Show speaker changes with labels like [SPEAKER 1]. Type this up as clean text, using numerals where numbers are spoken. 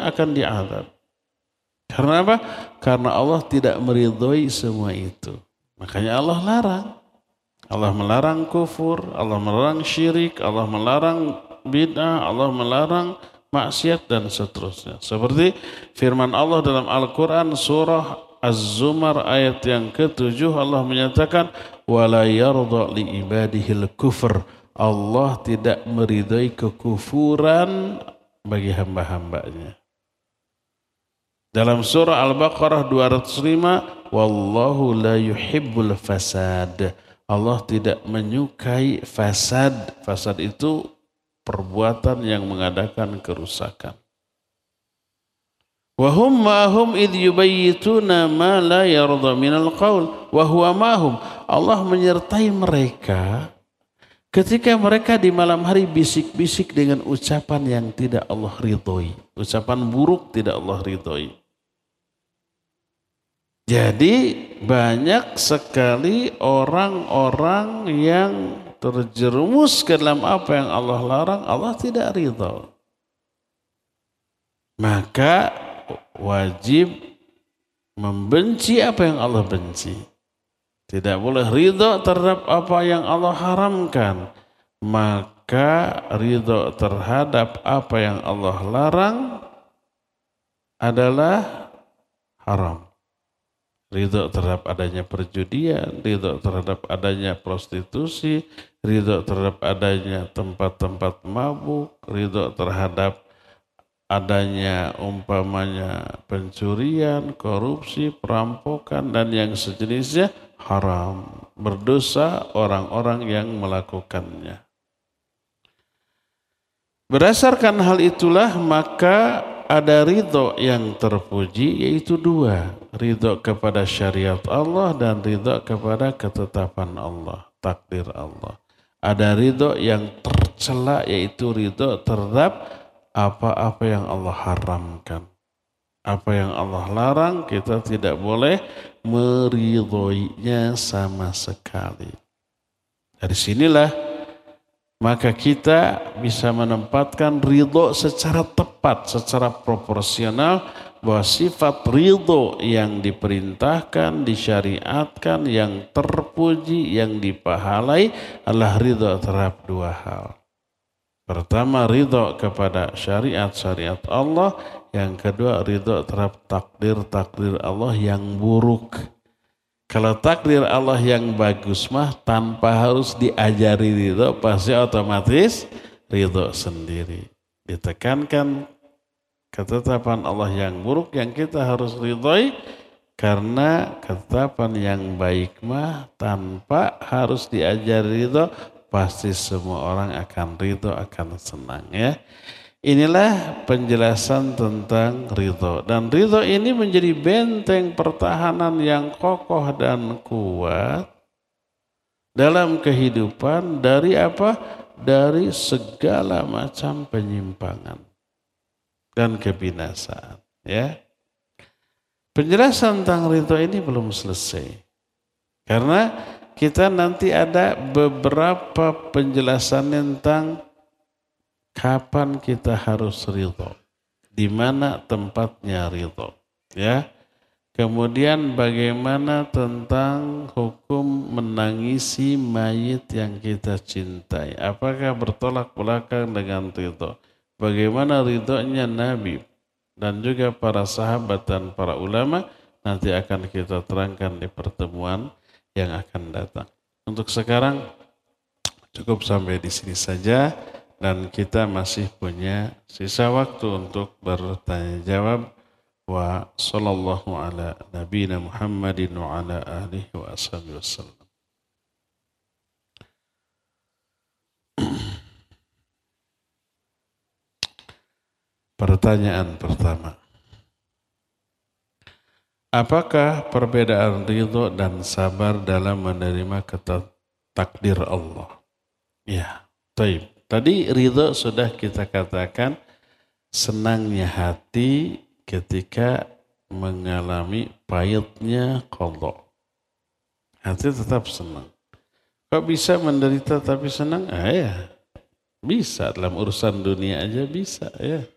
[SPEAKER 1] akan diazab. Karena apa? Karena Allah tidak meridhoi semua itu. Makanya Allah larang. Allah melarang kufur, Allah melarang syirik, Allah melarang bid'ah, Allah melarang maksiat dan seterusnya. Seperti firman Allah dalam Al-Quran surah Az-Zumar ayat yang ke-7, Allah menyatakan wala yarda li ibadihil kufr. Allah tidak meridai kekufuran bagi hamba-hambanya. Dalam surah Al-Baqarah 205, wallahu la yuhibbul fasad. Allah tidak menyukai fasad. Fasad itu perbuatan yang mengadakan kerusakan. Wa hum ma'hum idh yubayyituna ma la yarda minal qaul wa huwa ma'hum. Allah menyertai mereka ketika mereka di malam hari bisik-bisik dengan ucapan yang tidak Allah ridhoi. Ucapan buruk tidak Allah ridhoi. Jadi banyak sekali orang-orang yang terjerumus ke dalam apa yang Allah larang, Allah tidak ridha. Maka wajib membenci apa yang Allah benci. Tidak boleh ridha terhadap apa yang Allah haramkan. Maka ridha terhadap apa yang Allah larang adalah haram. Ridho terhadap adanya perjudian, ridho terhadap adanya prostitusi, ridho terhadap adanya tempat-tempat mabuk, ridho terhadap adanya umpamanya pencurian, korupsi, perampokan dan yang sejenisnya haram. Berdosa orang-orang yang melakukannya. Berdasarkan hal itulah maka ada ridho yang terpuji yaitu dua. Ridho kepada syariat Allah dan ridho kepada ketetapan Allah, takdir Allah. Ada ridho yang tercela yaitu ridho terhadap apa-apa yang Allah haramkan. Apa yang Allah larang kita tidak boleh meridhoinya sama sekali. Dari sinilah maka kita bisa menempatkan ridho secara tepat, secara proporsional bahwa sifat ridho yang diperintahkan, disyariatkan, yang terpuji, yang dipahalai adalah ridho terhadap dua hal. Pertama ridho kepada syariat-syariat Allah, yang kedua ridho terhadap takdir-takdir Allah yang buruk. Kalau takdir Allah yang bagus mah tanpa harus diajari ridho pasti otomatis ridho sendiri. Ditekankan ketetapan Allah yang buruk yang kita harus ridhoi karena ketetapan yang baik mah tanpa harus diajari ridho pasti semua orang akan ridho, akan senang ya. Inilah penjelasan tentang ridho. Dan ridho ini menjadi benteng pertahanan yang kokoh dan kuat dalam kehidupan dari apa? Dari segala macam penyimpangan dan kebinasaan. Ya. Penjelasan tentang ridho ini belum selesai. Karena kita nanti ada beberapa penjelasan tentang kapan kita harus ridho, di mana tempatnya ridho, ya. Kemudian bagaimana tentang hukum menangisi mayit yang kita cintai, apakah bertolak belakang dengan ridho? Bagaimana ridhonya Nabi dan juga para sahabat dan para ulama nanti akan kita terangkan di pertemuan yang akan datang. Untuk sekarang cukup sampai di sini saja. Dan kita masih punya sisa waktu untuk bertanya jawab. Wa sallallahu ala nabiyina Muhammadin wa ala alihi wa ashabihi wasallam. Pertanyaan pertama. Apakah perbedaan ridho dan sabar dalam menerima takdir Allah? Ya, baik. Tadi ridho sudah kita katakan senangnya hati ketika mengalami pahitnya qadha. Hati tetap senang. Kok bisa menderita tapi senang? Ya, bisa dalam urusan dunia aja bisa ya.